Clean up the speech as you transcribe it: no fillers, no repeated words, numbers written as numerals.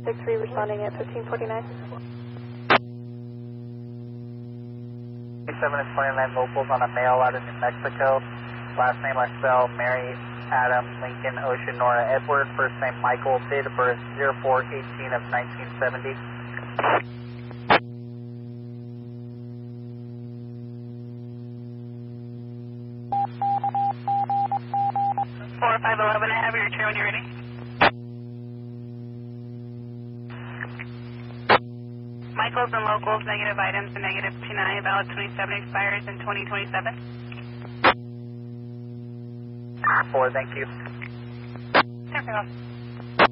363 responding at 1549. 7 and 29 locals on a male out of New Mexico. Last name I spell Mary, Adam, Lincoln, Ocean, Nora, Edward. First name Michael, date of birth 04/18 of 1970. 4511, I have your return when you're ready. Michaels and locals, negative items and negative 29, valid 27 expires in 2027. 4, thank you. Very well.